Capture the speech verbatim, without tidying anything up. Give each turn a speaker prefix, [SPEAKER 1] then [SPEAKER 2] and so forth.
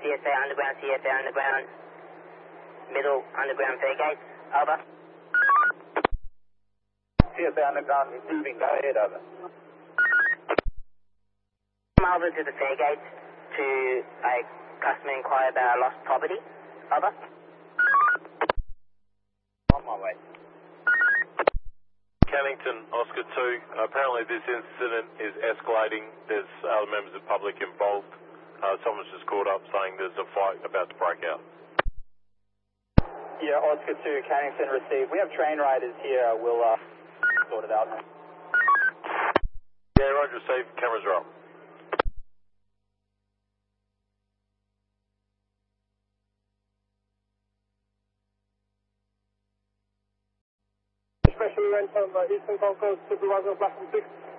[SPEAKER 1] C S A underground, C S A underground, middle underground fare gates, over.
[SPEAKER 2] C S A underground receiving, go ahead, over.
[SPEAKER 1] Come over to the fare gates to a customer inquiry about lost property, over.
[SPEAKER 2] On my way.
[SPEAKER 3] Cannington, Oscar two. Apparently this incident is escalating. There's other members of the public involved. Uh, someone's just called up saying there's a fight about to break out.
[SPEAKER 2] Yeah, Oscar two, Cannington received. We have train riders here. We'll uh, sort it out.
[SPEAKER 3] Yeah, roger, received. Cameras are up.
[SPEAKER 2] Especially went from uh, Eastern Concourse, Supervisor Black and six.